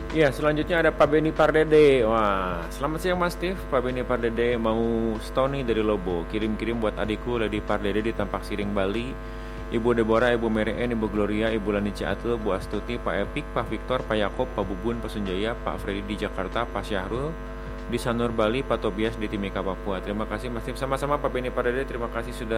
Ya, selanjutnya ada Pak Beni Pardede. Wah, selamat siang Mas Steve. Pak Beni Pardede mau Stony dari Lobo. Kirim-kirim buat adikku Lady Pardede di Tampak Siring, Bali. Ibu Deborah, Ibu Mary Ann, Ibu Gloria, Ibu Lani Ciatul, Bu Astuti, Pak Epik, Pak Victor, Pak Yakob, Pak Bubun, Pak Sunjaya, Pak Freddy di Jakarta, Pak Syahrul di Sanur, Bali, Pak Tobias di Timika, Papua. Terima kasih Mas Steve. Sama-sama Pak Beni Pardede, terima kasih sudah